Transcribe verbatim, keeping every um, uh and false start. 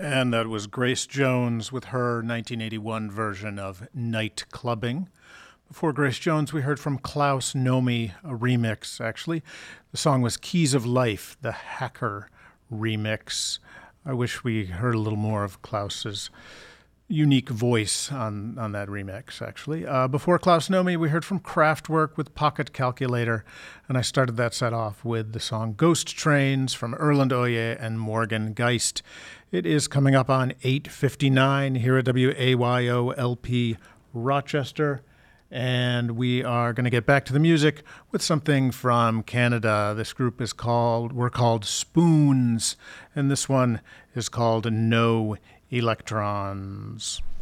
And that was Grace Jones with her nineteen eighty-one version of Night Clubbing. Before Grace Jones, we heard from Klaus Nomi, a remix, actually. The song was Keys of Life, the Hacker remix. I wish we heard a little more of Klaus's unique voice on, on that remix, actually. Uh, before Klaus Nomi, we heard from Kraftwerk with Pocket Calculator, and I started that set off with the song Ghost Trains from Erland Oye and Morgan Geist. It is coming up on eight fifty-nine here at W A Y O L P Rochester, and we are going to get back to the music with something from Canada. This group is called, we're called Spoons, and this one is called No Electrons.